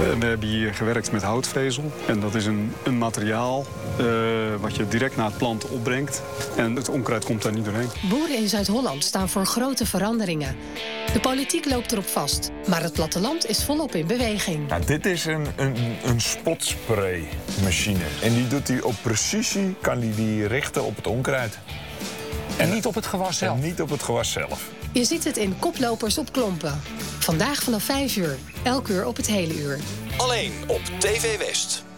We hebben hier gewerkt met houtvezel. En dat is een materiaal wat je direct naar het plant opbrengt. En het onkruid komt daar niet doorheen. Boeren in Zuid-Holland staan voor grote veranderingen. De politiek loopt erop vast, maar het platteland is volop in beweging. Nou, dit is een spotspraymachine. En die doet op precisie, kan die richten op het onkruid. En niet op het gewas zelf? En niet op het gewas zelf. Je ziet het in Koplopers op Klompen. Vandaag vanaf 5 uur, elk uur op het hele uur. Alleen op TV West.